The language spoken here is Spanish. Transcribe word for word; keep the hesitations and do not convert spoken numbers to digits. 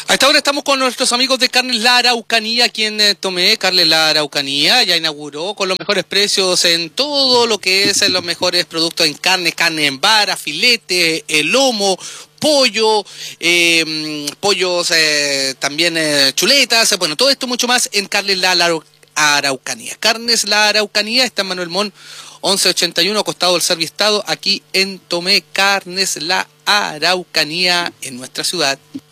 A esta hora estamos con nuestros amigos de Carnes La Araucanía, quien eh, Tomé, Carnes La Araucanía, ya inauguró con los mejores precios en todo lo que es en los mejores productos en carne, carne en vara, filete, el lomo, pollo, eh, pollos eh, también eh, chuletas, bueno, todo esto mucho más en Carnes La Araucanía. Carnes La Araucanía está en Manuel Montt once ochenta y uno, costado del Serviestado, aquí en Tomé. Carnes La Araucanía en nuestra ciudad.